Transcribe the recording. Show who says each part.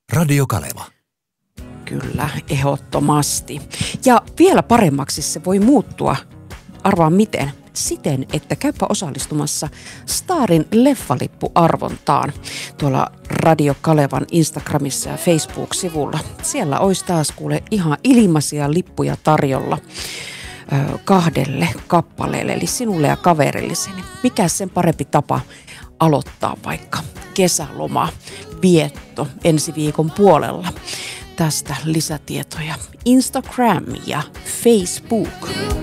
Speaker 1: Radio Kaleva.
Speaker 2: Kyllä, ehdottomasti. Ja vielä paremmaksi se voi muuttua, arvaa miten, siten, että käypä osallistumassa Starin leffalippuarvontaan tuolla Radio Kalevan Instagramissa ja Facebook-sivulla. Siellä olisi taas kuule ihan ilmaisia lippuja tarjolla 2 kappaleelle, eli sinulle ja kaverillesi. Mikä sen parempi tapa aloittaa vaikka kesäloma vietto ensi viikon puolella. Tästä lisätietoja Instagram ja Facebook.